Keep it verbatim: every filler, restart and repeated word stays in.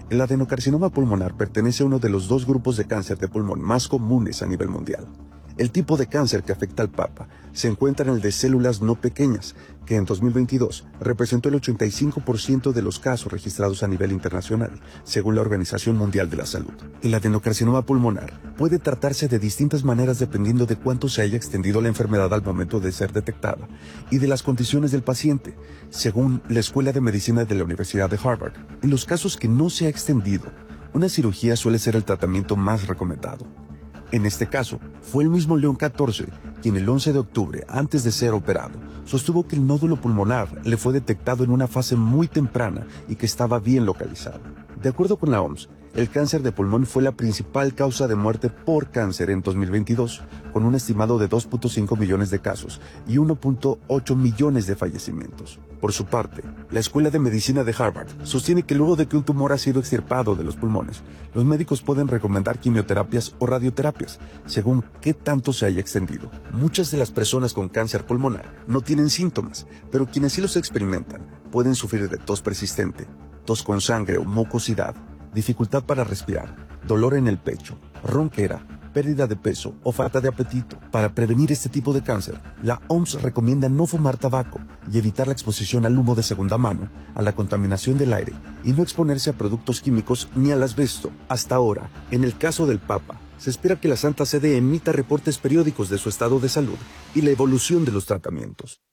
El adenocarcinoma pulmonar pertenece a uno de los dos grupos de cáncer de pulmón más comunes a nivel mundial. El tipo de cáncer que afecta al Papa se encuentra en el de células no pequeñas, que en dos mil veintidós representó el ochenta y cinco por ciento de los casos registrados a nivel internacional, según la Organización Mundial de la Salud. El adenocarcinoma pulmonar puede tratarse de distintas maneras dependiendo de cuánto se haya extendido la enfermedad al momento de ser detectada y de las condiciones del paciente, según la Escuela de Medicina de la Universidad de Harvard. En los casos que no se ha extendido, una cirugía suele ser el tratamiento más recomendado. En este caso, fue el mismo León catorce quien el once de octubre, antes de ser operado, sostuvo que el nódulo pulmonar le fue detectado en una fase muy temprana y que estaba bien localizado. De acuerdo con la O M S, el cáncer de pulmón fue la principal causa de muerte por cáncer en dos mil veintidós, con un estimado de dos punto cinco millones de casos y uno punto ocho millones de fallecimientos. Por su parte, la Escuela de Medicina de Harvard sostiene que luego de que un tumor ha sido extirpado de los pulmones, los médicos pueden recomendar quimioterapias o radioterapias, según qué tanto se haya extendido. Muchas de las personas con cáncer pulmonar no tienen síntomas, pero quienes sí los experimentan pueden sufrir de tos persistente, tos con sangre o mucosidad, dificultad para respirar, dolor en el pecho, ronquera, pérdida de peso o falta de apetito. Para prevenir este tipo de cáncer, la O M S recomienda no fumar tabaco y evitar la exposición al humo de segunda mano, a la contaminación del aire y no exponerse a productos químicos ni al asbesto. Hasta ahora, en el caso del Papa, se espera que la Santa Sede emita reportes periódicos de su estado de salud y la evolución de los tratamientos.